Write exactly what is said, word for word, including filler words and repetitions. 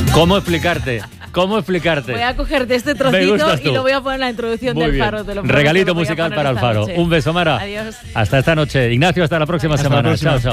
¿Cómo explicarte? ¿Cómo explicarte? Voy a cogerte este trocito y lo voy a poner en la introducción Muy del bien. Faro. Te lo Regalito musical para el Faro. noche. Un beso, Mara. Adiós. Hasta esta noche. Ignacio, hasta la próxima Hasta semana. la próxima. Chao, chao.